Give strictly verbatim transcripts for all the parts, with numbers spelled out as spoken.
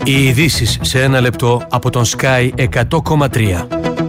Οι ειδήσεις σε ένα λεπτό από τον Sky εκατό κόμμα τρία.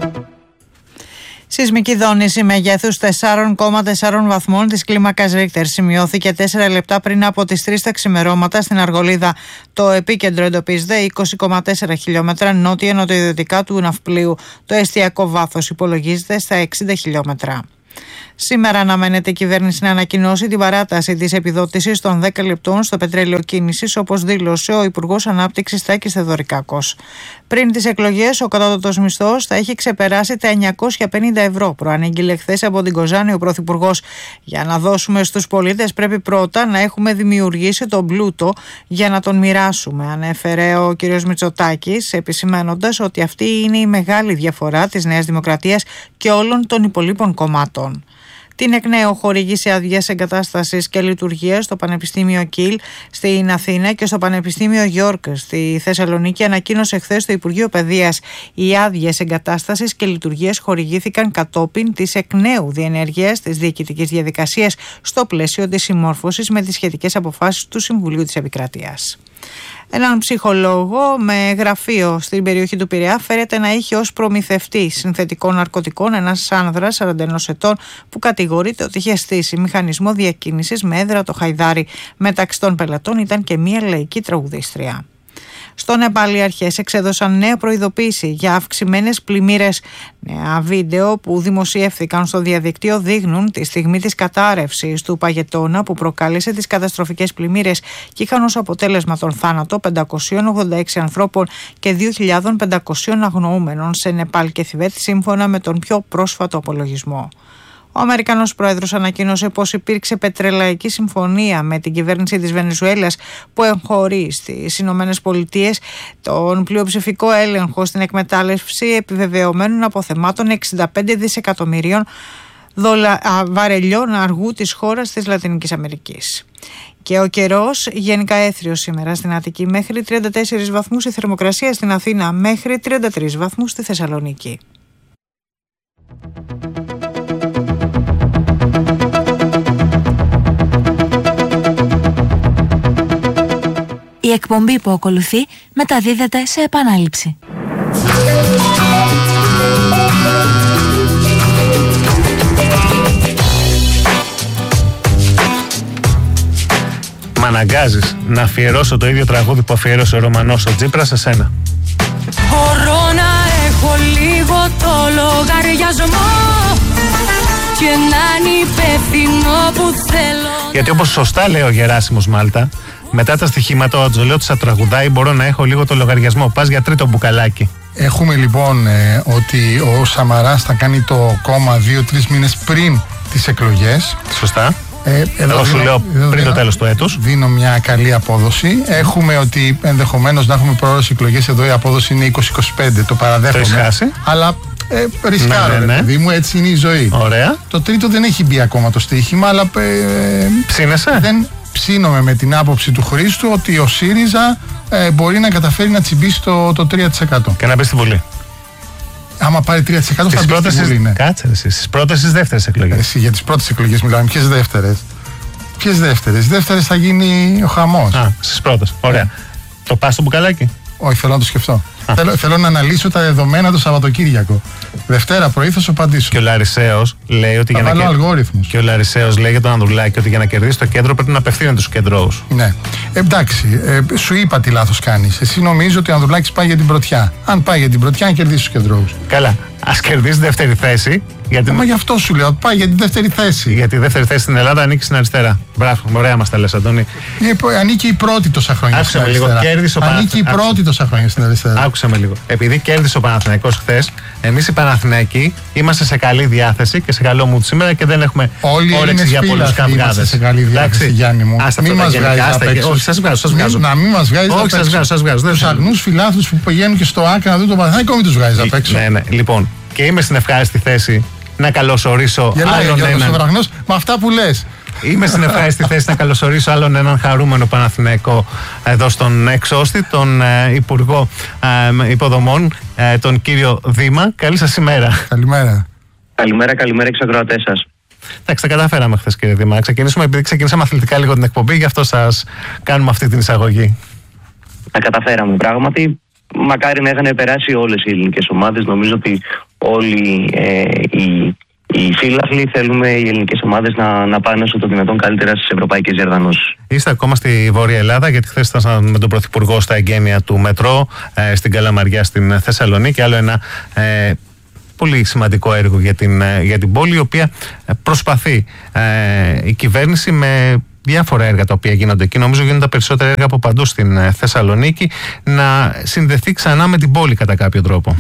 Σεισμική δόνηση μεγέθους τέσσερα κόμμα τέσσερα βαθμών της κλίμακας Ρίχτερ σημειώθηκε τέσσερα λεπτά πριν από τις τρεις τα ξημερώματα στην Αργολίδα. Το επίκεντρο εντοπίζεται είκοσι κόμμα τέσσερα χιλιόμετρα νότια-νοτιοδυτικά του ναυπλίου. Το εστιακό βάθος υπολογίζεται στα εξήντα χιλιόμετρα. Σήμερα αναμένεται η κυβέρνηση να ανακοινώσει την παράταση της επιδότησης των δέκα λεπτών στο πετρέλαιο κίνησης, όπως δήλωσε ο Υπουργός Ανάπτυξης Τάκης Θεοδωρικάκος. Πριν τις εκλογές, ο κατώτατος μισθός θα έχει ξεπεράσει τα εννιακόσια πενήντα ευρώ, προανήγγειλε χθες από την Κοζάνη ο Πρωθυπουργός. Για να δώσουμε στους πολίτες, πρέπει πρώτα να έχουμε δημιουργήσει τον πλούτο για να τον μοιράσουμε, ανέφερε ο κ. Μητσοτάκης, επισημαίνοντας ότι αυτή είναι η μεγάλη διαφορά της Νέας Δημοκρατίας και όλων των υπολείπων κομμάτων. Την εκ νέου χορήγησε άδειες εγκατάστασης και λειτουργίας στο Πανεπιστήμιο Κιλ στην Αθήνα και στο Πανεπιστήμιο Γιόρκ στη Θεσσαλονίκη, ανακοίνωσε χθες το Υπουργείο Παιδείας. Οι άδειες εγκατάστασης και λειτουργίας χορηγήθηκαν κατόπιν της εκ νέου διενέργειας της διοικητικής διαδικασίας στο πλαίσιο της συμμόρφωσης με τις σχετικές αποφάσεις του Συμβουλίου της Επικρατείας. Έναν ψυχολόγο με γραφείο στην περιοχή του Πειραιά φέρεται να είχε ως προμηθευτή συνθετικών ναρκωτικών ένας άνδρας σαράντα ενός ετών που κατηγορείται ότι είχε στήσει μηχανισμό διακίνησης με έδρα το Χαϊδάρι. Μεταξύ των πελατών ήταν και μία λαϊκή τραγουδίστρια. Στο Νεπάλ οι αρχές εξέδωσαν νέα προειδοποίηση για αυξημένες πλημμύρες. Νέα βίντεο που δημοσιεύθηκαν στο διαδικτύο δείχνουν τη στιγμή της κατάρρευσης του παγετώνα που προκάλεσε τις καταστροφικές πλημμύρες και είχαν ως αποτέλεσμα τον θάνατο πεντακόσιων ογδόντα έξι ανθρώπων και δύο χιλιάδες πεντακόσιων αγνοούμενων σε Νεπάλ και Θιβέτ, σύμφωνα με τον πιο πρόσφατο απολογισμό. Ο Αμερικανός πρόεδρος ανακοίνωσε πως υπήρξε πετρελαϊκή συμφωνία με την κυβέρνηση της Βενεζουέλας που εγχωρεί στις Ηνωμένες Πολιτείες τον πλειοψηφικό έλεγχο στην εκμετάλλευση επιβεβαιωμένων αποθεμάτων εξήντα πέντε δισεκατομμυρίων δολα... βαρελιών αργού της χώρας της Λατινικής Αμερικής. Και ο καιρός γενικά έθριος σήμερα στην Αττική, μέχρι τριάντα τέσσερις βαθμούς η θερμοκρασία στην Αθήνα, μέχρι τριάντα τρεις βαθμούς στη Θεσσαλονίκη. Η εκπομπή που ακολουθεί μεταδίδεται σε επανάληψη. Μ' αναγκάζεις να αφιερώσω το ίδιο τραγούδι που αφιέρωσε ο Ρωμανός ο Τσίπρας σε σένα. Μπορώ να έχω λίγο το λογαριασμό και να είναι υπεύθυνο που θέλω. Γιατί όπως σωστά λέει ο Γεράσιμος Μάλτα, μετά τα στοιχήματα ο Ατζολέωτης θα τραγουδάει «Μπορώ να έχω λίγο το λογαριασμό». Πας για τρίτο μπουκαλάκι. Έχουμε λοιπόν ε, ότι ο Σαμαράς θα κάνει το κόμμα δύο-τρεις μήνες πριν τις εκλογές. Σωστά. Ε, εδώ Εγώ σου δίνω, λέω εδώ πριν δίνω, το τέλος του έτους. Δίνω μια καλή απόδοση. Έχουμε ότι ενδεχομένως να έχουμε πρόορες εκλογές. Εδώ η απόδοση είναι είκοσι είκοσι πέντε. Το παραδέχομαι. Το έχεις χάσει. Αλλά ε, ρισκάρω, ναι, ναι, ναι. παιδί μου, έτσι είναι η ζωή. Ωραία. Το τρίτο δεν έχει μπει ακόμα το στοίχημα, αλλά ε, ψήνεσαι. Δεν ψήνομαι με την άποψη του Χρήστου ότι ο ΣΥΡΙΖΑ ε, μπορεί να καταφέρει να τσιμπήσει το, το τρία τοις εκατό. Και να μπει στη Βουλή. Άμα πάρει τρία τοις εκατό θα μπει στη Βουλή, ναι. Κάτσε εσύ, στις πρώτες στις δεύτερες εκλογές. Εσύ, για τις πρώτες εκλογές μιλάμε. Ποιες δεύτερες? Ποιες δεύτερες? Δεύτερες θα γίνει ο χαμός. Α, στις πρώτες. Ωραία. Yeah. Το πας στο μπουκαλάκι? Όχι, θέλω να το σκεφτώ. Θέλω, θέλω να αναλύσω τα δεδομένα το Σαββατοκύριακο. Δευτέρα πρωί θα σου απαντήσω. Και ο Λαρισαίος λέει ότι θα για βάλω να αλγόριθμους. Και ο Λαρισαίος λέει για τον Ανδρουλάκη ότι για να κερδίσει το κέντρο πρέπει να απευθύνεται στους κεντρώους. Ναι. Εντάξει, ε, σου είπα τι λάθος κάνεις. Εσύ νομίζεις ότι ο Ανδρουλάκης πάει για την πρωτιά. Αν πάει για την πρωτιά, να κερδίσει τους κεντρώους. Καλά. Ας κερδίσει δεύτερη θέση. Γιατί... Μα γι' αυτό σου λέω. Πάει για την δεύτερη θέση. Γιατί η δεύτερη θέση στην Ελλάδα ανήκει στην αριστερά. Μπράβο, ωραία μας τα λες, Αντώνη. Ε, ανήκει η πρώτη τόσα χρόνια Άκουσα στην λίγο, αριστερά. Κέρδισε ο ανήκει η πρώτη τόσα χρόνια στην αριστερά. Άκουσα με λίγο. Επειδή κέρδισε ο Παναθηναϊκός χθες, εμείς οι Παναθηναϊκοί είμαστε σε καλή διάθεση και σε καλό mood σήμερα και δεν έχουμε όρεξη για πολλούς καυγάδες. Είμαστε σε καλή διάθεση, Γιάννη μου. Άστα, μην μας βγάζεις απ' έξω. Όχι, σας βγάζω, σας βγάζω. Να μην μας βγάζεις απ' έξω. Σας βγάζω. Τους αγνούς φιλάθλους που πηγαίνουν και στο άκρα να δουν τον Παναθηναϊκό, μην τους βγάζεις απ' έξω. Ναι, ναι. Λοιπόν, και είμαι στην ευχάριστη θέση να καλωσορίσω Γελάει άλλον έναν. Γελάει με αυτά που λες. Είμαι στην ευχάριστη θέση να καλωσορίσω άλλον έναν χαρούμενο Παναθηναϊκό εδώ στον εξώστη, τον ε, Υπουργό ε, Υποδομών, ε, τον κύριο Δήμα. Καλή σας ημέρα. Καλημέρα. Καλημέρα, καλημέρα και στους ακροατές σας. Εντάξει, τα καταφέραμε χθες, κύριε Δήμα. Ξεκινήσουμε, επειδή ξεκινήσαμε αθλητικά λίγο την εκπομπή, γι' αυτό σας κάνουμε αυτή την εισαγωγή. τα καταφέραμε πράγματι. Μακάρι να είχαν περάσει όλες οι ελληνικές ομάδες. Νομίζω ότι όλοι ε, οι, οι φίλαθλοι θέλουμε οι ελληνικές ομάδες να, να πάνε όσο το δυνατόν καλύτερα στις ευρωπαϊκές διοργανώσεις. Είστε ακόμα στη Βόρεια Ελλάδα, γιατί χθες ήσασταν με τον Πρωθυπουργό στα εγγένεια του μετρό ε, στην Καλαμαριά στην Θεσσαλονίκη. Άλλο ένα ε, πολύ σημαντικό έργο για την, για την πόλη, η οποία προσπαθεί ε, η κυβέρνηση με διάφορα έργα τα οποία γίνονται εκεί, νομίζω γίνονται τα περισσότερα έργα από παντού στην Θεσσαλονίκη, να συνδεθεί ξανά με την πόλη κατά κάποιο τρόπο.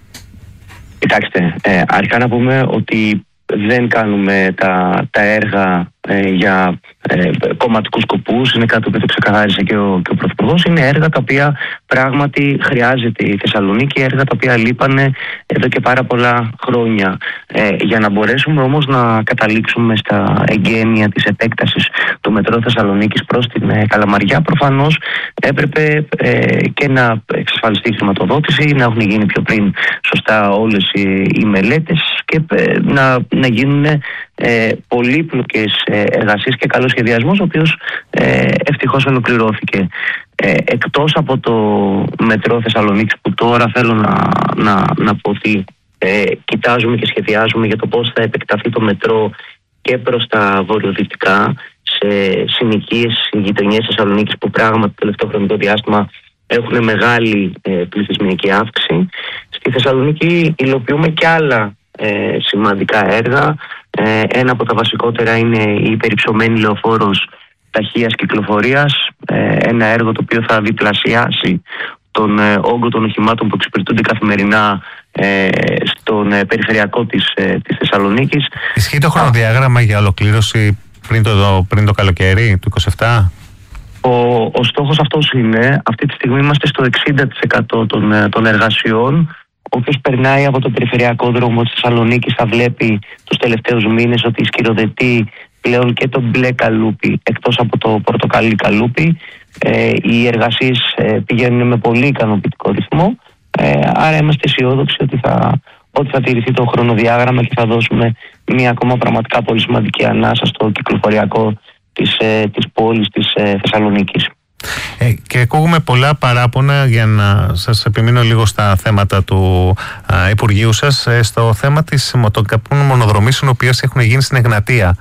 Κοιτάξτε, ε, αρχικά να πούμε ότι δεν κάνουμε τα, τα έργα ε, για ε, κομματικούς σκοπούς. Είναι κάτι που το ξεκαθάρισε και ο, και ο Πρωθυπουργός. Είναι έργα τα οποία πράγματι χρειάζεται η Θεσσαλονίκη, έργα τα οποία λείπανε εδώ και πάρα πολλά χρόνια. Ε, για να μπορέσουμε όμως να καταλήξουμε στα εγγένεια της επέκτασης του μετρό Θεσσαλονίκης προς την ε, Καλαμαριά, προφανώς έπρεπε ε, και να εξασφαλιστεί η χρηματοδότηση, να έχουν γίνει πιο πριν σωστά όλες οι, οι μελέτες και ε, να, να γίνουν ε, πολύπλοκες ε, εργασίες και καλός σχεδιασμός, ο οποίος ε, ευτυχώς ολοκληρώθηκε. Ε, εκτός από το μετρό Θεσσαλονίκης, που τώρα θέλω να, να, να πω ότι ε, κοιτάζουμε και σχεδιάζουμε για το πώς θα επεκταθεί το μετρό και προς τα βορειοδυτικά, σε συνοικίες γειτονιές Θεσσαλονίκης που πράγματι το τελευταίο χρονικό διάστημα έχουν μεγάλη ε, πληθυσμιακή αύξηση. Στη Θεσσαλονίκη υλοποιούμε και άλλα ε, σημαντικά έργα. Ε, ένα από τα βασικότερα είναι η υπερυψωμένη λεωφόρος ταχείας κυκλοφορίας, ε, ένα έργο το οποίο θα διπλασιάσει τον ε, όγκο των οχημάτων που εξυπηρετούνται καθημερινά ε, στον ε, περιφερειακό της, ε, της Θεσσαλονίκης. Ισχύει το χρονοδιάγραμμα για ολοκλήρωση πριν το, πριν το καλοκαίρι του είκοσι επτά? Ο, ο στόχος αυτός είναι, αυτή τη στιγμή είμαστε στο εξήντα τοις εκατό των, των εργασιών. Όποιος περνάει από το περιφερειακό δρόμο της Θεσσαλονίκης θα βλέπει τους τελευταίους μήνες ότι σκυροδετεί πλέον και το μπλε καλούπι εκτός από το πορτοκαλί καλούπι. Ε, οι εργασίες ε, πηγαίνουν με πολύ ικανοποιητικό ρυθμό, ε, άρα είμαστε αισιόδοξοι ότι θα, ότι θα τηρηθεί το χρονοδιάγραμμα και θα δώσουμε μια ακόμα πραγματικά πολύ σημαντική ανάσα στο κυκλοφοριακό της, ε, της πόλης της ε, Θεσσαλονίκης. Ε, και ακούγουμε πολλά παράπονα, για να σας επιμείνω λίγο στα θέματα του α, Υπουργείου σας, ε, στο θέμα της, των κάποιων μονοδρομήσεων οι οποίες έχουν γίνει στην Εγνατία,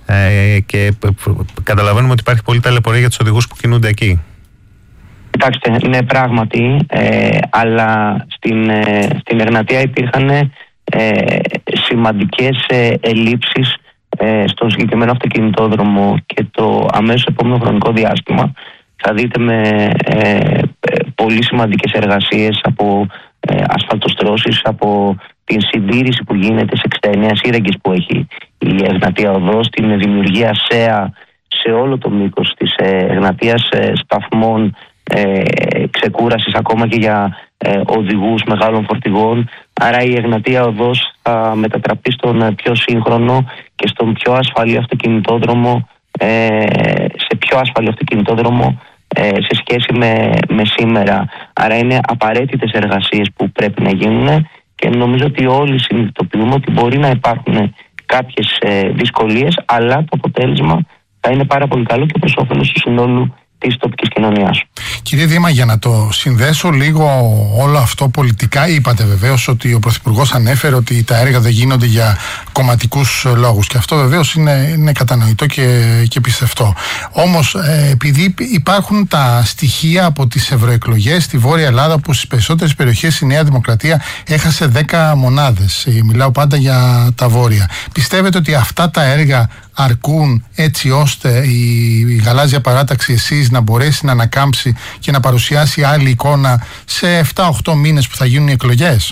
ε, και ε, καταλαβαίνουμε ότι υπάρχει πολύ ταλαιπωρία για τους οδηγούς που κινούνται εκεί. Κοιτάξτε, ναι, πράγματι, ε, αλλά στην, ε, στην Εγνατία υπήρχαν ε, σημαντικές ε, ελλείψεις ε, στον συγκεκριμένο αυτοκινητόδρομο και το αμέσως επόμενο χρονικό διάστημα θα δείτε με ε, ε, πολύ σημαντικές εργασίες από ε, ασφαλτοστρώσεις, από την συντήρηση που γίνεται σε εξήντα εννέα σύραγγες που έχει η Εγνατία Οδός, την δημιουργία ΣΕΑ σε όλο το μήκος της ε, Εγνατίας, ε, σταθμών ε, ξεκούρασης ακόμα και για ε, οδηγούς μεγάλων φορτηγών. Άρα η Εγνατία Οδός θα μετατραπεί στον πιο σύγχρονο και στον πιο ασφαλή αυτοκινητόδρομο, ε, σε πιο ασφαλή αυτοκινητόδρομο ε, σε σχέση με, με σήμερα. Άρα είναι απαραίτητες εργασίες που πρέπει να γίνουν και νομίζω ότι όλοι συνειδητοποιούμε ότι μπορεί να υπάρχουν κάποιες ε, δυσκολίες, αλλά το αποτέλεσμα θα είναι πάρα πολύ καλό και προς όφελος του συνόλου της τοπικής κοινωνίας. Κύριε Δήμα, για να το συνδέσω λίγο όλο αυτό πολιτικά, είπατε βεβαίως ότι ο Πρωθυπουργός ανέφερε ότι τα έργα δεν γίνονται για κομματικούς λόγους και αυτό βεβαίως είναι, είναι κατανοητό και, και πιστευτό. Όμως ε, επειδή υπάρχουν τα στοιχεία από τις ευρωεκλογές στη Βόρεια Ελλάδα, που στις περισσότερες περιοχές η Νέα Δημοκρατία έχασε δέκα μονάδες, ε, μιλάω πάντα για τα βόρεια, πιστεύετε ότι αυτά τα έργα αρκούν έτσι ώστε η, η γαλάζια παράταξη εσείς να μπορέσει να ανακάμψει και να παρουσιάσει άλλη εικόνα σε επτά οκτώ μήνες που θα γίνουν οι εκλογές?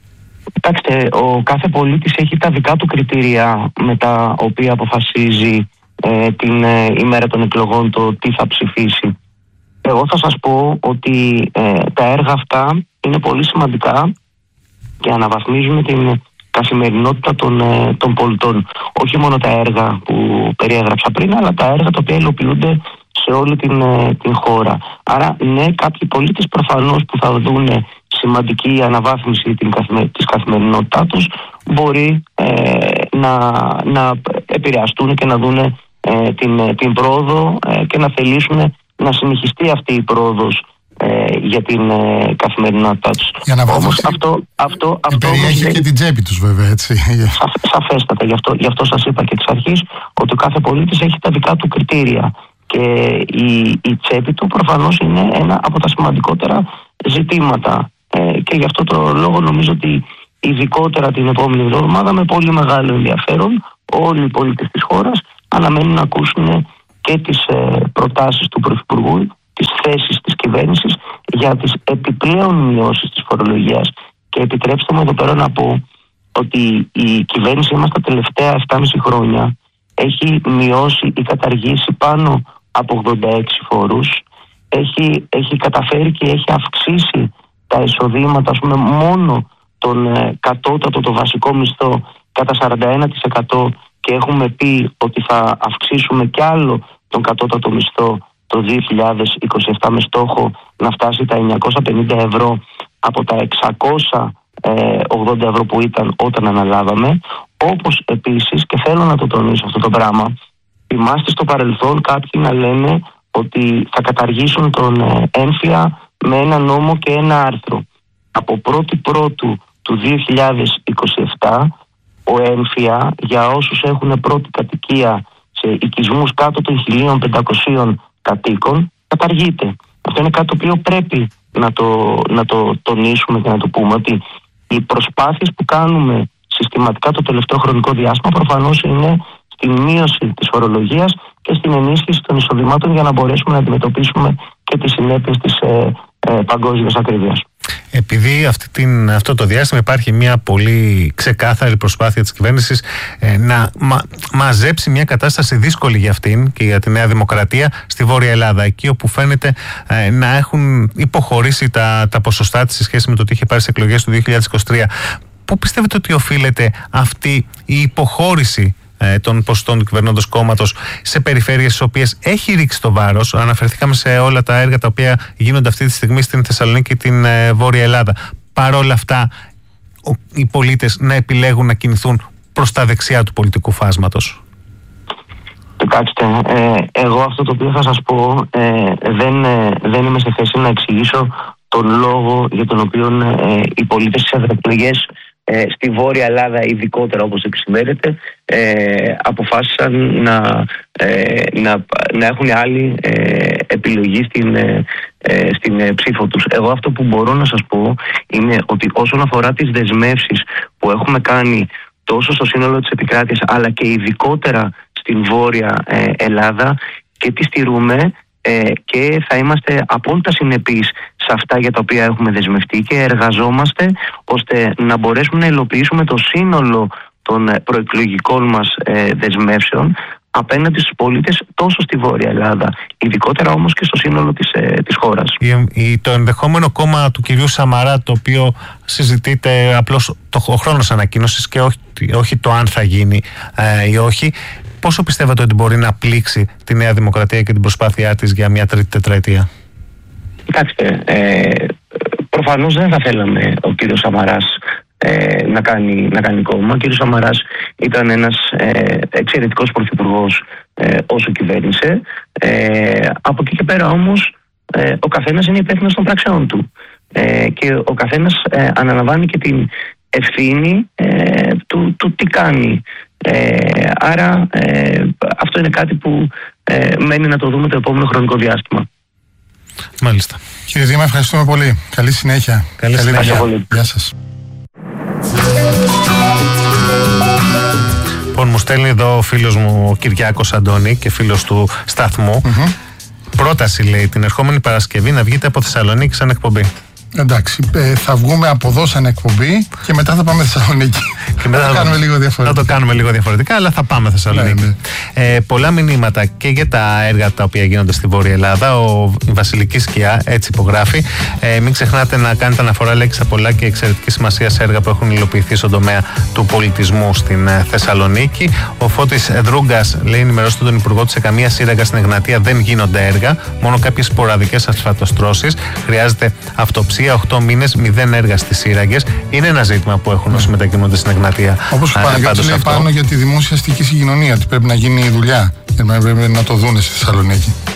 Κοιτάξτε, ο κάθε πολίτης έχει τα δικά του κριτήρια με τα οποία αποφασίζει ε, την ε, ημέρα των εκλογών το τι θα ψηφίσει. Εγώ θα σας πω ότι ε, τα έργα αυτά είναι πολύ σημαντικά και αναβαθμίζουν την καθημερινότητα των, των πολιτών. Όχι μόνο τα έργα που περιέγραψα πριν, αλλά τα έργα τα οποία υλοποιούνται σε όλη την, την χώρα. Άρα, ναι, κάποιοι πολίτες προφανώς που θα δουν σημαντική αναβάθμιση την καθημε, της καθημερινότητά τους μπορεί ε, να, να επηρεαστούν και να δουν ε, την, την πρόοδο ε, και να θελήσουν να συνεχιστεί αυτή η πρόοδος ε, για την ε, καθημερινότητά τους. Για να Όμως αυτό, αυτό, αυτό περιέχει όμως, και την τσέπη τους βέβαια, έτσι. Σα, σαφέστατα, γι' αυτό, γι' αυτό σας είπα και εξ αρχής ότι ο κάθε πολίτης έχει τα δικά του κριτήρια και η, η τσέπη του προφανώς είναι ένα από τα σημαντικότερα ζητήματα ε, και γι' αυτό το λόγο νομίζω ότι ειδικότερα την επόμενη εβδομάδα με πολύ μεγάλο ενδιαφέρον όλοι οι πολίτες της χώρας αναμένουν να ακούσουν και τις ε, προτάσεις του Πρωθυπουργού, τις θέσεις της κυβέρνησης για τις επιπλέον μειώσεις της φορολογίας. Και επιτρέψτε μου εδώ πέρα να πω ότι η κυβέρνησή μας τα τελευταία επτά και μισό χρόνια έχει μειώσει ή καταργήσει πάνω από ογδόντα έξι φόρους, έχει, έχει καταφέρει και έχει αυξήσει τα εισοδήματα, ας πούμε, μόνο τον ε, κατώτατο, το βασικό μισθό κατά σαράντα ένα τοις εκατό και έχουμε πει ότι θα αυξήσουμε κι άλλο τον κατώτατο μισθό το δύο χιλιάδες είκοσι επτά με στόχο να φτάσει τα εννιακόσια πενήντα ευρώ από τα εξακόσια ογδόντα ευρώ που ήταν όταν αναλάβαμε. Όπως επίσης, και θέλω να το τονίσω αυτό το πράγμα, θυμάστε στο παρελθόν κάποιοι να λένε ότι θα καταργήσουν τον έμφυα με ένα νόμο και ένα άρθρο. Από πρώτη Πρώτου του δύο χιλιάδες είκοσι επτά ο έμφυα για όσους έχουν πρώτη κατοικία σε οικισμούς κάτω των χίλια πεντακόσιων κατοίκων καταργείται. Αυτό είναι κάτι το οποίο πρέπει να το, να το τονίσουμε και να το πούμε, ότι οι προσπάθειες που κάνουμε συστηματικά το τελευταίο χρονικό διάστημα προφανώς είναι στην μείωση της φορολογίας και στην ενίσχυση των εισοδημάτων για να μπορέσουμε να αντιμετωπίσουμε και τις συνέπειες της ε, ε, παγκόσμιας ακρίβειας. Επειδή αυτή την, αυτό το διάστημα υπάρχει μια πολύ ξεκάθαρη προσπάθεια της κυβέρνησης ε, να μα, μαζέψει μια κατάσταση δύσκολη για αυτήν και για τη Νέα Δημοκρατία στη Βόρεια Ελλάδα, εκεί όπου φαίνεται ε, να έχουν υποχωρήσει τα, τα ποσοστά της σε σχέση με το τι είχε πάρει στις εκλογές του δύο χιλιάδες είκοσι τρία. Πού πιστεύετε ότι οφείλεται αυτή η υποχώρηση ε, των ποσοστών του κυβερνώντος κόμματος σε περιφέρειες στις οποίες έχει ρίξει το βάρος? Αναφερθήκαμε σε όλα τα έργα τα οποία γίνονται αυτή τη στιγμή στην Θεσσαλονίκη και την ε, Βόρεια Ελλάδα. Παρόλα αυτά, ο, οι πολίτες να επιλέγουν να κινηθούν προς τα δεξιά του πολιτικού φάσματος. Κοιτάξτε, ε, εγώ αυτό το οποίο θα σας πω ε, δεν, ε, δεν είμαι σε θέση να εξηγήσω τον λόγο για τον οποίο ε, οι πολίτες στις ευρωεκλογές ε, στη Βόρεια Ελλάδα, ειδικότερα όπως εξημέρεται, ε, αποφάσισαν να, ε, να, να έχουν άλλη ε, επιλογή στην, ε, ε, στην ε, ψήφο τους. Εγώ αυτό που μπορώ να σας πω είναι ότι όσον αφορά τις δεσμεύσεις που έχουμε κάνει τόσο στο σύνολο της επικράτειας αλλά και ειδικότερα στην Βόρεια ε, Ελλάδα, και τη στηρούμε ε, και θα είμαστε απόλυτα συνεπείς σε αυτά για τα οποία έχουμε δεσμευτεί και εργαζόμαστε ώστε να μπορέσουμε να υλοποιήσουμε το σύνολο των προεκλογικών μας ε, δεσμεύσεων απέναντι στους πολίτες τόσο στη Βόρεια Ελλάδα, ειδικότερα όμως και στο σύνολο της, ε, της χώρας. Η, η, το ενδεχόμενο κόμμα του κυρίου Σαμαρά, το οποίο συζητείται απλώς το, ο χρόνος ανακοίνωσης και όχι, όχι το αν θα γίνει ε, ή όχι, πόσο πιστεύετε ότι μπορεί να πλήξει τη Νέα Δημοκρατία και την προσπάθειά της για μια τρίτη τετραετία? Κοιτάξτε, ε, προφανώς δεν θα θέλαμε ο κύριος Σαμαράς ε, να, κάνει, να κάνει κόμμα. Ο κύριος Σαμαράς ήταν ένας ε, εξαιρετικός πρωθυπουργός ε, όσο κυβέρνησε. Ε, από εκεί και πέρα όμως ε, ο καθένας είναι υπεύθυνος των πράξεών του ε, και ο καθένας ε, αναλαμβάνει και την ευθύνη ε, του, του τι κάνει. Ε, άρα ε, αυτό είναι κάτι που ε, μένει να το δούμε το επόμενο χρονικό διάστημα. Μάλιστα. Κύριε Δήμα, ευχαριστούμε πολύ. Καλή συνέχεια. Καλή, Καλή συνέχεια. συνέχεια. Γεια σας. Λοιπόν, μου στέλνει εδώ ο φίλος μου ο Κυριάκος Αντώνη και φίλος του σταθμού. Mm-hmm. Πρόταση, λέει, την ερχόμενη Παρασκευή να βγείτε από Θεσσαλονίκη σαν εκπομπή. Εντάξει, ε, θα βγούμε από εδώ σαν εκπομπή και μετά θα πάμε Θεσσαλονίκη. Και μετά θα, θα, κάνουμε λίγο διαφορετικά. θα το κάνουμε λίγο διαφορετικά, αλλά θα πάμε Θεσσαλονίκη. Ναι, ναι. Ε, πολλά μηνύματα και για τα έργα τα οποία γίνονται στη Βόρεια Ελλάδα. Ο, η Βασιλική Σκιά έτσι υπογράφει. Ε, μην ξεχνάτε να κάνετε αναφορά, λέξη πολλά και εξαιρετική σημασία σε έργα που έχουν υλοποιηθεί στον τομέα του πολιτισμού στην ε, Θεσσαλονίκη. Ο Φώτης Δρούγκας λέει: ενημερώστε τον Υπουργό ότι σε καμία σύραγγα στην Εγνατία δεν γίνονται έργα, μόνο κάποιες σποραδικές ασφαλτοστρώσεις. Χρειάζεται αυτοψία. οκτώ μήνες, μηδέν έργα στις σύραγγες. Είναι ένα ζήτημα που έχουν όσοι μετακινούνται στην Εγνατία. Όπως ο Παναγιώτης λέει πάνω για τη δημόσια αστική συγκοινωνία, ότι πρέπει να γίνει η δουλειά και πρέπει να το δούνε στη Θεσσαλονίκη.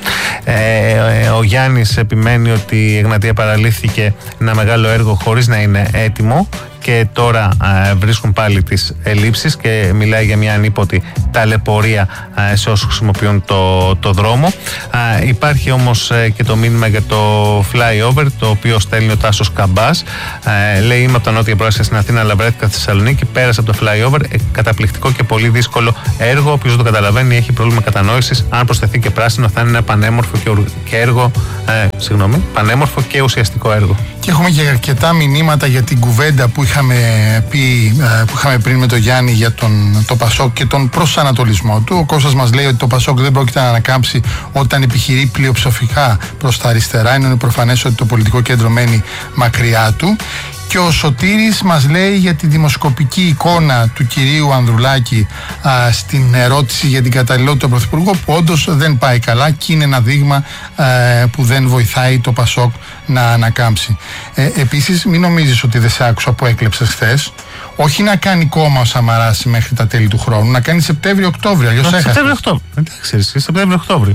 Ε, ο Γιάννης επιμένει ότι η Εγνατία παραλήφθηκε ένα μεγάλο έργο χωρίς να είναι έτοιμο και τώρα ε, βρίσκουν πάλι τις ελλείψεις και μιλάει για μια ανίποτη ταλαιπωρία ε, σε όσους χρησιμοποιούν το, το δρόμο. Ε, υπάρχει όμως ε, και το μήνυμα για το flyover, το οποίο στέλνει ο Τάσος Καμπάς. Ε, λέει: είμαι από τα νότια πρόασια στην Αθήνα, αλλά βρέθηκα στη Θεσσαλονίκη, πέρασα από το flyover. Ε, καταπληκτικό και πολύ δύσκολο έργο. Όποιος δεν το καταλαβαίνει έχει πρόβλημα κατανόησης. Αν προσθεθεί και πράσινο, θα είναι ένα πανέμορφο και, ουρ, και έργο. Ε, συγγνώμη, πανέμορφο και ουσιαστικό έργο. Και έχουμε και αρκετά μηνύματα για την κουβέντα που είχαμε πει, που είχαμε πριν με τον Γιάννη για τον, το Πασόκ και τον προσανατολισμό του. Ο Κώστας μας λέει ότι το Πασόκ δεν πρόκειται να ανακάμψει όταν επιχειρεί πλειοψηφικά προς τα αριστερά, ενώ είναι προφανές ότι το πολιτικό κέντρο μένει μακριά του. Και ο Σωτήρης μας λέει για τη δημοσκοπική εικόνα του κυρίου Ανδρουλάκη α, στην ερώτηση για την καταλληλότητα του Πρωθυπουργού, που όντως δεν πάει καλά και είναι ένα δείγμα α, που δεν βοηθάει το Πασόκ να ανακάμψει. Ε, επίσης, μην νομίζεις ότι δεν σε άκουσα που έκλεψες χθες. Όχι να κάνει κόμμα ο Σαμαράς μέχρι τα τέλη του χρόνου, να κάνει Σεπτέμβριο-Οκτώβριο. Αλλιώς έχασες. Σεπτέμβριο-Οκτώβριο. Εντάξει, εσύ Σεπτέμβριο-Οκτώβριο.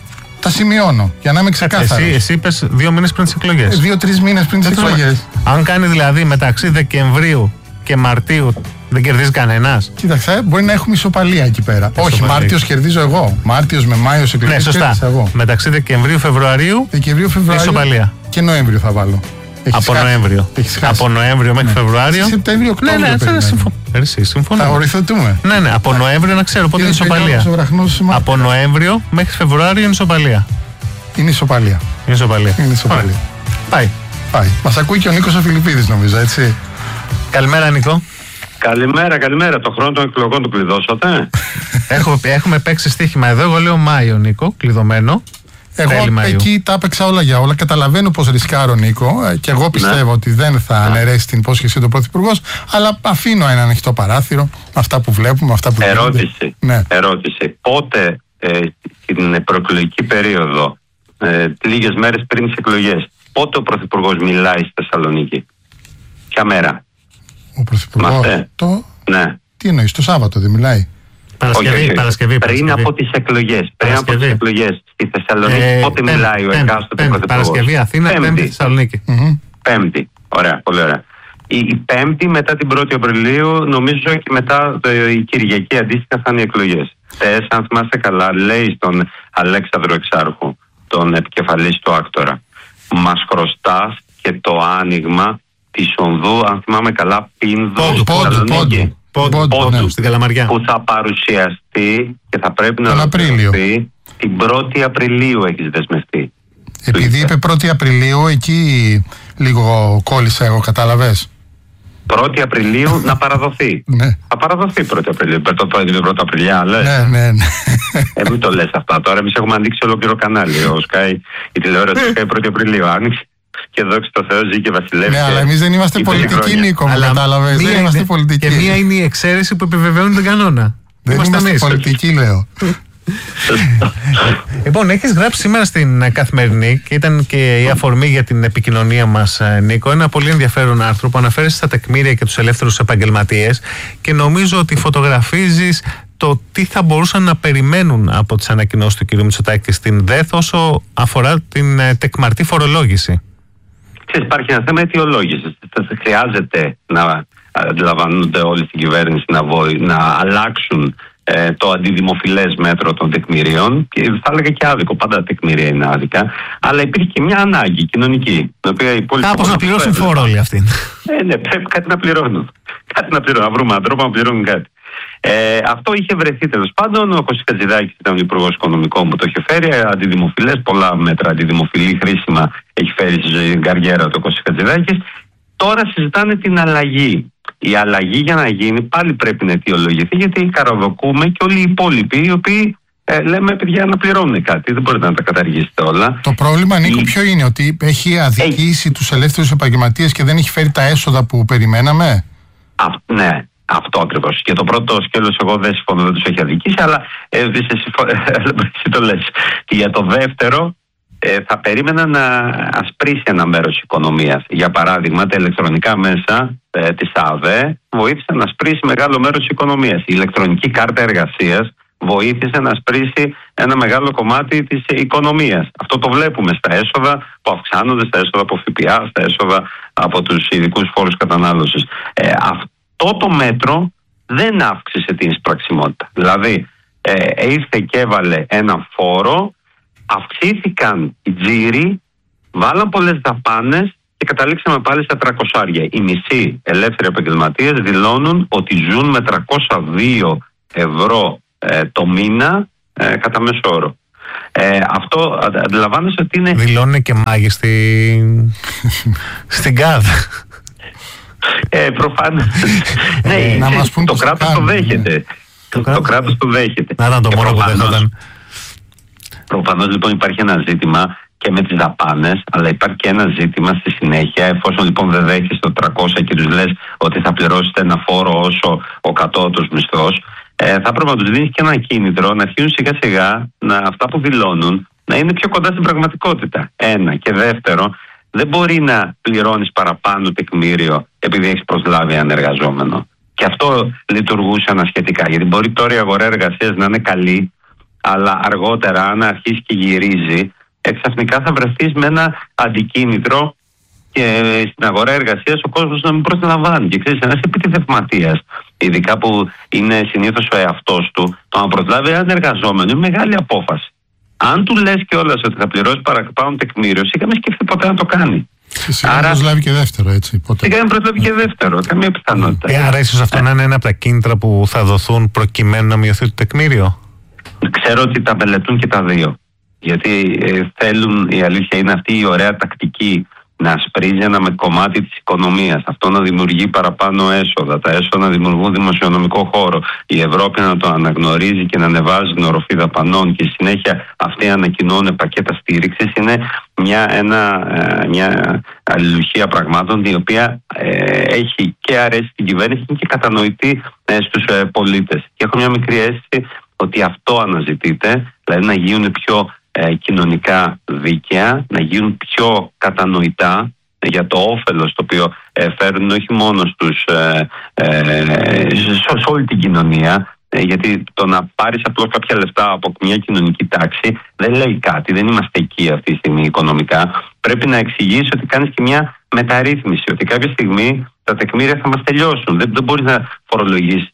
Τα σημειώνω για να είμαι ξεκάθαρος. Εσύ, εσύ είπες δύο μήνες πριν τις εκλογές. Δύο-τρεις μήνες πριν τις εκλογές. Αν κάνει δηλαδή μεταξύ Δεκεμβρίου και Μαρτίου, δεν κερδίζει κανένας. Κοίταξε, μπορεί να έχουμε ισοπαλία εκεί πέρα. Όχι, Μάρτιος κερδίζω εγώ. Μάρτιος με Μάιος εκλογές. Ναι, σωστά. Εγώ. Μεταξύ Δεκεμβρίου-Φεβρουαρίου. Δεκεμβρίου-Φεβρουαρίου. Ισοπαλία. Και Νοέμβριο θα βάλω. Από Νοέμβριο. Από Νοέμβριο μέχρι ναι. Φεβρουάριο. Σεπτέμβριο-Οκτώβριο. Ναι, ναι, ναι, συμφω... συμφωνώ. Θα οριθωτούμε. Ναι, ναι, από Νοέμβριο να ξέρω πότε είναι ισοπαλία. Από Νοέμβριο μέχρι Φεβρουάριο είναι ισοπαλία. Είναι ισοπαλία. Είναι ισοπαλία. Είναι ισοπαλία. Πάει. Πάει. Μας ακούει και ο Νίκος ο Φιλιππίδης, νομίζω, έτσι. Καλημέρα, Νίκο. Καλημέρα, καλημέρα. Το χρόνο των εκλογών του κλειδώσατε. Έχω, έχουμε παίξει στοίχημα εδώ. Εγώ λέω Μάιο, Νίκο, κλειδωμένο. Εγώ εκεί τα έπαιξα όλα για όλα. Καταλαβαίνω πως ρισκάρω, Νίκο, και εγώ πιστεύω ναι. ότι δεν θα αναιρέσει την υπόσχεση του Πρωθυπουργός, αλλά αφήνω ένα ανοιχτό παράθυρο. Αυτά που βλέπουμε, αυτά που Ερώτηση. Ναι. Ερώτηση. Πότε ε, την προεκλογική περίοδο, ε, λίγες μέρες πριν τις εκλογές, πότε ο Πρωθυπουργός μιλάει στη Θεσσαλονίκη? Ποια μέρα? Ο Πρωθυπουργός. Το... Ναι. Τι εννοείς, το Σάββατο δεν μιλάει? Παρασκευή, όχι, όχι. Παρασκευή, πριν Παρασκευή. από τις εκλογές. Πριν από τις εκλογές στη Θεσσαλονίκη, ε, πότε πέμπ, μιλάει ο εκάστοτε Πρωθυπουργός? Παρασκευή, Αθήνα, Πέμπτη, πέμπτη Θεσσαλονίκη. Mm-hmm. Πέμπτη. Ωραία, πολύ ωραία. Η, η Πέμπτη μετά την πρώτη Απριλίου, νομίζω και μετά το, η Κυριακή αντίστοιχα θα είναι οι εκλογές. Θες, αν θυμάστε καλά, λέει στον Αλέξανδρο Εξάρχου, τον επικεφαλής του Άκτορα, μας χρωστάς και το άνοιγμα της Ονδού, αν θυμάμαι καλά, Πίνδου, Θεσσαλονίκη. Πόντου, πόντου, στην Καλαμαριά. Που θα παρουσιαστεί και θα πρέπει να ολοκληρωθεί την πρώτη Απριλίου, έχεις δεσμευτεί. Επειδή είπε πρώτη Απριλίου, εκεί λίγο κόλλησα εγώ, κατάλαβες. πρώτη Απριλίου να παραδοθεί. Ναι. Θα παραδοθεί πρώτη Απριλίου. Το πρώτη Απριλιά, λες. Ναι, ναι, ναι. Ε, μην το λες αυτά τώρα. Εμείς έχουμε ανοίξει ολόκληρο κανάλι. Ο Sky, η τηλεόραση Sky πρώτη Απριλίου άνοιξε. Και δόξα τω Θεώ, ζει και βασιλεύει. Ναι, αλλά εμείς δεν είμαστε πολιτικοί, Νίκο, μου κατάλαβες. Δεν είμαστε πολιτικοί. Και μία είναι η εξαίρεση που επιβεβαιώνει τον κανόνα. Δεν είμαστε πολιτικοί, λέω. Λοιπόν, έχεις γράψει σήμερα στην Καθημερινή και ήταν και η αφορμή για την επικοινωνία μας, Νίκο, ένα πολύ ενδιαφέρον άρθρο που αναφέρει στα τεκμήρια και τους ελεύθερους επαγγελματίες και νομίζω ότι φωτογραφίζεις το τι θα μπορούσαν να περιμένουν από τις ανακοινώσεις του κ. Μητσοτάκη στην ΔΕΘ όσο αφορά την τεκμαρτή φορολόγηση. Ξέρεις, υπάρχει ένα θέμα αιτιολόγησης. Χρειάζεται να αντιλαμβάνονται όλοι στην κυβέρνηση να, βο- να αλλάξουν ε, το αντιδημοφιλές μέτρο των τεκμηρίων, και θα έλεγα και άδικο, πάντα τα τεκμήρια είναι άδικα, αλλά υπήρχε και μια ανάγκη κοινωνική. Κάπως να πληρώσουν φόρο όλοι αυτοί. Ε, ναι, πρέπει κάτι να πληρώνουν. Κάτι να πληρώνουν, να βρούμε έναν τρόπο να πληρώνουν κάτι. Ε, αυτό είχε βρεθεί τέλος πάντων. Ο Κωστής Χατζηδάκης ήταν ο υπουργός οικονομικών που το είχε φέρει. Αντιδημοφιλές, πολλά μέτρα αντιδημοφιλή χρήσιμα έχει φέρει στην καριέρα του Κωστής Χατζηδάκης. Τώρα συζητάνε την αλλαγή. Η αλλαγή για να γίνει πάλι πρέπει να αιτιολογηθεί, γιατί καροδοκούμε και όλοι οι υπόλοιποι οι οποίοι ε, λέμε παιδιά να πληρώνουν κάτι. Δεν μπορείτε να τα καταργήσετε όλα. Το πρόβλημα, Νίκο, η... ποιο είναι? Ότι έχει αδικήσει hey. τους ελεύθερους επαγγελματίες και δεν έχει φέρει τα έσοδα που περιμέναμε. Α, ναι. Αυτό ακριβώς. Και το πρώτο σκέλος εγώ δεν συμφωνώ, δεν τους έχει αδικήσει, αλλά ε, εσύ το λες. Και για το δεύτερο ε, θα περίμενα να ασπρίσει ένα μέρος της οικονομίας. Για παράδειγμα, τα ηλεκτρονικά μέσα ε, της ΑΔΕ βοήθησαν να ασπρίσει μεγάλο μέρος της οικονομίας. Η ηλεκτρονική κάρτα εργασίας βοήθησε να σπρίσει ένα μεγάλο κομμάτι της οικονομίας. Αυτό το βλέπουμε στα έσοδα που αυξάνονται, στα έσοδα από ΦΠΑ, στα έσοδα από τους ειδικούς φόρους κατανάλωσης. Ε, αυτό το μέτρο δεν αύξησε την εισπραξιμότητα. Δηλαδή, ε, ήρθε και έβαλε ένα φόρο, αυξήθηκαν οι τζίροι, βάλαν πολλές δαπάνες και καταλήξαμε πάλι στα τριακόσια. Οι μισοί ελεύθεροι επαγγελματίες δηλώνουν ότι ζουν με τριακόσια δύο ευρώ ε, το μήνα ε, κατά μέσο όρο. Ε, αυτό αντιλαμβάνεσαι ότι είναι... Δηλώνουν και μάγοι στη... στην ΚΑΔ. Ε, προφανώς. Ναι, να μας πούν το το κράτος το δέχεται. Το, το κράτος το δέχεται. Να ήταν το μόνο που δέχονταν. Προφανώς λοιπόν υπάρχει ένα ζήτημα και με τις δαπάνες, αλλά υπάρχει και ένα ζήτημα στη συνέχεια. Εφόσον λοιπόν δεν δέχεσαι το τριακόσια και τους λες ότι θα πληρώσετε ένα φόρο όσο ο κατώτατος μισθός, ε, θα πρέπει να τους δίνεις και ένα κίνητρο να αρχίσουν σιγά σιγά να, αυτά που δηλώνουν να είναι πιο κοντά στην πραγματικότητα. Ένα. Και δεύτερο, δεν μπορεί να πληρώνεις παραπάνω τεκμήριο επειδή έχεις προσλάβει έναν εργαζόμενο. Και αυτό λειτουργούσε ανασχετικά. Γιατί μπορεί τώρα η αγορά εργασίας να είναι καλή, αλλά αργότερα, αν αρχίσει και γυρίζει, εξαφνικά θα βρεθείς με ένα αντικίνητρο και στην αγορά εργασίας ο κόσμος να μην προσλαμβάνει. Και ξέρεις, ένας επιτιδευματίας, ειδικά που είναι συνήθως ο εαυτός του, το να προσλάβει έναν εργαζόμενο είναι μεγάλη απόφαση. Αν του λες κιόλας ότι θα πληρώσει παραπάνω τεκμήριο, σιγά μην σκεφτεί ποτέ να το κάνει. Σιγά μην προσλάβει και δεύτερο, έτσι. Ποτέ. Σιγά μην προσλάβει και δεύτερο, καμία πιθανότητα. Ε, άρα ίσως αυτό να είναι ένα από τα κίνητρα που θα δοθούν προκειμένου να μειωθεί το τεκμήριο. Ξέρω ότι τα μελετούν και τα δύο. Γιατί ε, θέλουν, η αλήθεια είναι αυτή η ωραία τακτική, να σπρίζει ένα με κομμάτι της οικονομίας. Αυτό να δημιουργεί παραπάνω έσοδα. Τα έσοδα να δημιουργούν δημοσιονομικό χώρο. Η Ευρώπη να το αναγνωρίζει και να ανεβάζει την οροφή δαπανών και συνέχεια αυτοί ανακοινώνουν πακέτα στήριξης. Είναι μια, ένα, μια αλληλουχία πραγμάτων η οποία ε, έχει και αρέσει στην κυβέρνηση και κατανοητή ε, στους ε, πολίτες. Και έχω μια μικρή αίσθηση ότι αυτό αναζητείται, δηλαδή να γίνουν πιο ε, κοινωνικά δίκαια, να γίνουν πιο κατανοητά ε, για το όφελος το οποίο ε, φέρνουν όχι μόνο στους, ε, ε, σε όλη την κοινωνία, ε, γιατί το να πάρεις απλώς κάποια λεφτά από μια κοινωνική τάξη δεν λέει κάτι, δεν είμαστε εκεί αυτή τη στιγμή οικονομικά. Πρέπει να εξηγήσεις ότι κάνεις και μια μεταρρύθμιση, ότι κάποια στιγμή τα τεκμήρια θα μας τελειώσουν. Δεν, δεν μπορείς να φορολογήσεις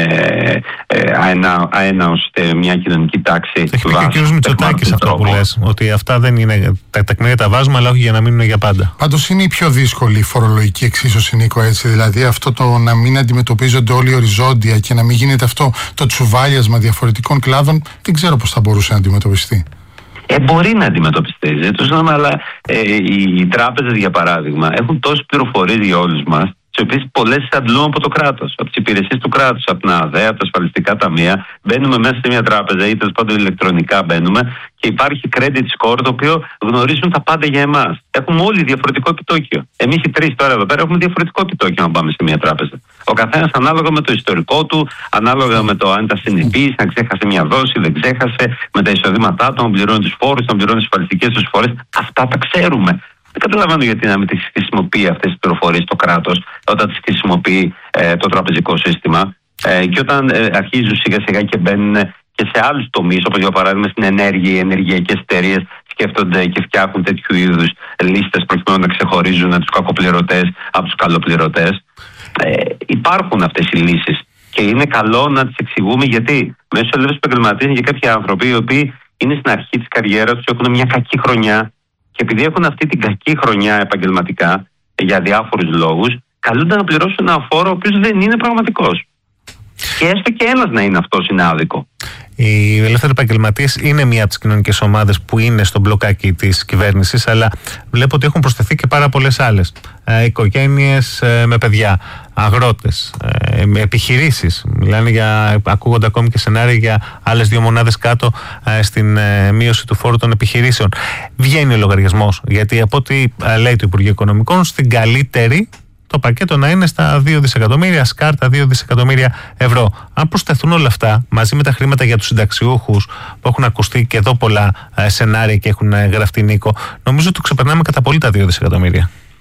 Ε, ε, αένα, αέναωστε μια κοινωνική τάξη. Έχει πει και ο κ. Μητσοτάκης αυτό που λες, ότι αυτά δεν είναι, τα τεκμήρια τα βάζουμε, αλλά όχι για να μείνουν για πάντα. Πάντως είναι η πιο δύσκολη φορολογική εξίσωση, Νίκο, έτσι. Δηλαδή αυτό το να μην αντιμετωπίζονται όλοι οριζόντια και να μην γίνεται αυτό το τσουβάλιασμα διαφορετικών κλάδων, δεν ξέρω πώς θα μπορούσε να αντιμετωπιστεί. Ε, μπορεί να αντιμετωπιστεί, αλλά ε, οι, οι τράπεζες, για παράδειγμα, έχουν τόσες πληροφορίες για όλους μας, τις οποίες πολλές αντλούν από το κράτος, από τις υπηρεσίες του κράτους, από την ΑΔΕ, από τα ασφαλιστικά ταμεία. Μπαίνουμε μέσα σε μια τράπεζα ή τέλος πάντων ηλεκτρονικά μπαίνουμε και υπάρχει credit score το οποίο γνωρίζουν τα πάντα για εμάς. Έχουμε όλοι διαφορετικό επιτόκιο. Εμείς οι τρεις τώρα εδώ πέρα έχουμε διαφορετικό επιτόκιο να πάμε σε μια τράπεζα. Ο καθένας ανάλογα με το ιστορικό του, ανάλογα με το αν ήταν συνεπής, αν ξέχασε μια δόση, δεν ξέχασε, με τα εισοδήματά του, αν πληρώνει τους φόρους, αν πληρώνει τις ασφαλιστικές τους φορές. Αυτά τα ξέρουμε. Δεν καταλαβαίνω γιατί να μην τις χρησιμοποιεί αυτές τις πληροφορίες το κράτος όταν τις χρησιμοποιεί ε, το τραπεζικό σύστημα ε, και όταν ε, αρχίζουν σιγά σιγά και μπαίνουν και σε άλλους τομείς, όπως για παράδειγμα στην ενέργεια, οι ενεργειακές εταιρείες σκέφτονται και φτιάχνουν τέτοιου είδους λίστες προκειμένου να ξεχωρίζουν τους κακοπληρωτές από τους καλοπληρωτές. Ε, υπάρχουν αυτές οι λύσεις και είναι καλό να τις εξηγούμε, γιατί μέσω ελεύθερου επαγγελματίες είναι και κάποιοι άνθρωποι οι οποίοι είναι στην αρχή της καριέρας τους, έχουν μια κακή χρονιά. Και επειδή έχουν αυτή την κακή χρονιά επαγγελματικά, για διάφορους λόγους, καλούνται να πληρώσουν ένα φόρο ο οποίος δεν είναι πραγματικός. Και έστω και ένας να είναι αυτός είναι άδικο. Οι ελεύθεροι επαγγελματίες είναι μία από τις κοινωνικές ομάδες που είναι στο μπλοκάκι της κυβέρνησης, αλλά βλέπω ότι έχουν προσθεθεί και πάρα πολλές άλλες. Ε, οικογένειες ε, με παιδιά, αγρότες, ε, με επιχειρήσεις. Μιλάνε για, ακούγονται ακόμη και σενάρια για άλλες δύο μονάδες κάτω ε, στην ε, μείωση του φόρου των επιχειρήσεων. Βγαίνει ο λογαριασμός, γιατί από ό,τι ε, λέει το Υπουργείο Οικονομικών, στην καλύτερη το πακέτο να είναι στα δύο δισεκατομμύρια, σκάρτα δύο δισεκατομμύρια ευρώ. Αν προσθεθούν όλα αυτά μαζί με τα χρήματα για τους συνταξιούχους που έχουν ακουστεί και εδώ πολλά ε, σενάρια και έχουν ε, γραφτεί, Νίκο, νομίζω ότι το ξεπερνάμε κατά πολύ τα δύο δισεκατομμύρια.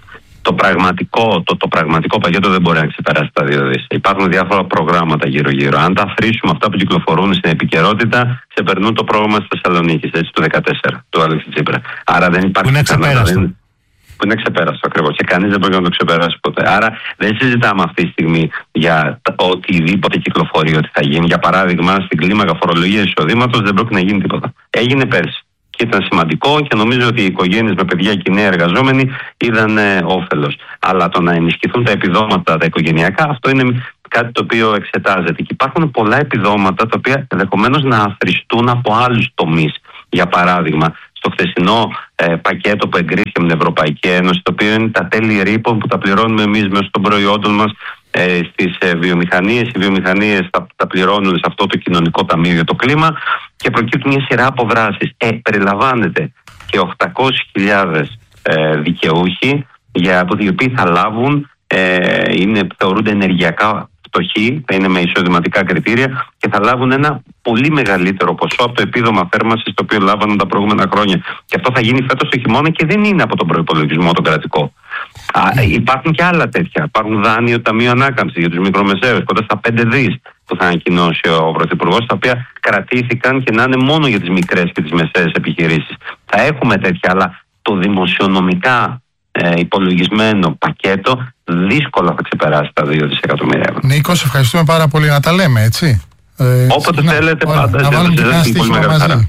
το πραγματικό, το, το πραγματικό πακέτο δεν μπορεί να ξεπεράσει τα δύο δις. Υπάρχουν διάφορα προγράμματα γύρω-γύρω. Αν τα αφήσουμε αυτά που κυκλοφορούν στην επικαιρότητα, ξεπερνούν το πρόγραμμα της Θεσσαλονίκης, έτσι, του δεκατέσσερα, του Αλέξη Τσίπρα. Άρα δεν υπάρχει. Που είναι ξεπέραστο. Που είναι ξεπέραστο ακριβώς. Και κανείς δεν μπορεί να το ξεπεράσει ποτέ. Άρα δεν συζητάμε αυτή τη στιγμή για οτιδήποτε κυκλοφορεί ότι θα γίνει. Για παράδειγμα, στην κλίμακα φορολογίας εισοδήματος δεν πρόκειται να γίνει τίποτα. Έγινε πέρσι. Και ήταν σημαντικό και νομίζω ότι οι οικογένειες με παιδιά και οι νέοι εργαζόμενοι είδαν ε, όφελος. Αλλά το να ενισχυθούν τα επιδόματα τα οικογενειακά, αυτό είναι κάτι το οποίο εξετάζεται. Και υπάρχουν πολλά επιδόματα τα οποία ενδεχομένως να αθροιστούν από άλλους τομείς. Για παράδειγμα, στο χθεσινό ε, πακέτο που εγκρίθηκε με την Ευρωπαϊκή Ένωση, το οποίο είναι τα τέλη ρήπων που τα πληρώνουμε εμείς μέσω των προϊόντων μας ε, στις ε, βιομηχανίες. Οι βιομηχανίες τα, τα πληρώνουν σε αυτό το κοινωνικό ταμείο για το κλίμα και προκύπτουν μια σειρά από δράσεις. Ε, περιλαμβάνεται και οκτακόσιες χιλιάδες ε, δικαιούχοι για, οι οποίοι θα λάβουν, ε, είναι, θεωρούνται ενεργειακά φτωχοί, θα είναι με εισοδηματικά κριτήρια και θα λάβουν ένα πολύ μεγαλύτερο ποσό από το επίδομα θέρμανσης το οποίο λάβαναν τα προηγούμενα χρόνια. Και αυτό θα γίνει φέτος το χειμώνα και δεν είναι από τον προϋπολογισμό τον κρατικό. Α, υπάρχουν και άλλα τέτοια. Υπάρχουν δάνειο Ταμείο Ανάκαμψης για τους μικρομεσαίους, κοντά στα πέντε δις που θα ανακοινώσει ο Πρωθυπουργός, τα οποία κρατήθηκαν και να είναι μόνο για τις μικρές και τις μεσαίες επιχειρήσεις. Θα έχουμε τέτοια, αλλά το δημοσιονομικά ε, υπολογισμένο πακέτο δύσκολα θα ξεπεράσει τα δύο δισεκατομμύρια ευρώ. Νίκο, σε ευχαριστούμε πάρα πολύ, να τα λέμε, έτσι. Ε, Όποτε να, θέλετε, ωραία, πάντα. Να βάλουμε και ένα στοίχημα μαζί.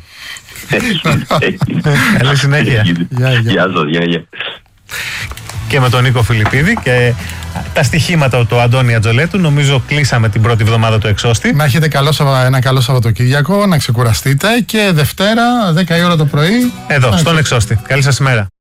Καλή συνέχεια. Γεια σας, γεια, γεια. Και με τον Νίκο Φιλιππίδη και τα στοιχήματα του Αντώνη Ατζολέτου. Νομίζω κλείσαμε την πρώτη εβδομάδα του Εξώστη. Να έχετε καλό, ένα καλό Σαββατοκύριακο, να ξεκουραστείτε και Δευτέρα δέκα η ώρα το πρωί εδώ, στον Εξώστη. Καλή σας ημέρα.